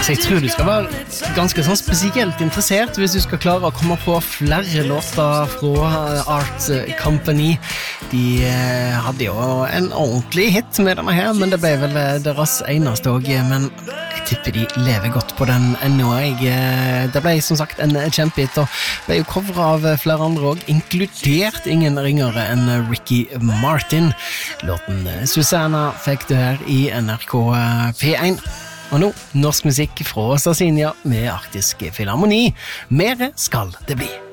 Altså, jeg tror du skal være ganske sånn spesielt interessert hvis du skal klare å komme på flere låter fra Art Company. De hadde jo en ordentlig hit med denne her, men det ble vel deres eneste også, men jeg tipper de lever godt på den ennå. Det ble som sagt en kjempehit, og ble jo coveret av flere andre også, inkludert ingen ringere enn Ricky Martin. Låten Susanna fikk du her i NRK P1. Og nå, norsk musikk fra Sarsinia med Arktisk Filharmoni. Mere skal det bli.